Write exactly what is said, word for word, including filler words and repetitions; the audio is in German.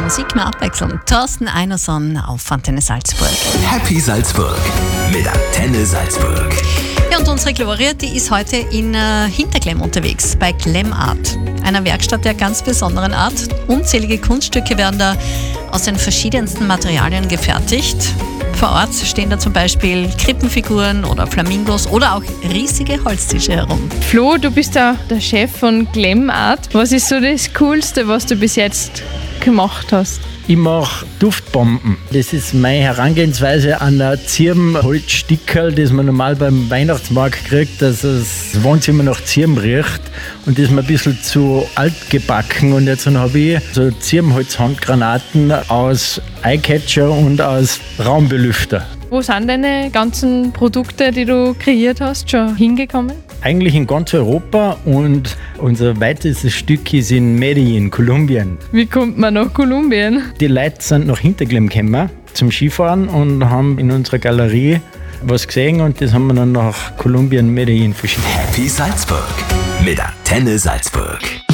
Musik mehr abwechseln. Thorsten Einerson auf Antenne Salzburg. Happy Salzburg mit Antenne Salzburg. Ja, und unsere Gloria, die ist heute in äh, Hinterklemm unterwegs, bei Klemmart, einer Werkstatt der ganz besonderen Art. Unzählige Kunststücke werden da aus den verschiedensten Materialien gefertigt. Vor Ort stehen da zum Beispiel Krippenfiguren oder Flamingos oder auch riesige Holztische herum. Flo, du bist ja der Chef von Klemmart. Was ist so das Coolste, was du bis jetzt gemacht hast? Ich mache Duftbomben. Das ist meine Herangehensweise an ein Zirbenholzstickerl, das man normal beim Weihnachtsmarkt kriegt, dass das Wohnzimmer nach Zirben riecht. Und das ist mir ein bisschen zu alt gebacken. Und jetzt habe ich so Zirbenholz-Handgranaten aus Eyecatcher und aus Raumbelüfter. Wo sind deine ganzen Produkte, die du kreiert hast, schon hingekommen? Eigentlich in ganz Europa, und unser weitestes Stück ist in Medellin, Kolumbien. Wie kommt man nach Kolumbien? Die Leute sind nach Hinterklemm gekommen zum Skifahren und haben in unserer Galerie was gesehen, und das haben wir dann nach Kolumbien, Medellin verschickt. Happy Salzburg mit Antenne Salzburg.